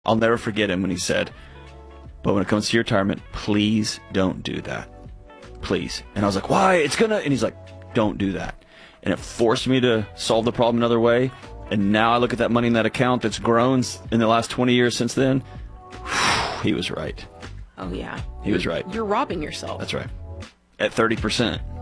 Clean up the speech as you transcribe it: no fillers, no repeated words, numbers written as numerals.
I'll never forget him when he said, but when it comes to your retirement, please don't do that. Please. And I was like, why? It's gonna, and he's like, don't do that. And it forced me to solve the problem another way. And now I look at that money in that account that's grown in the last 20 years since then. He was right. Oh, yeah. He was right. You're robbing yourself. That's right. At 30%.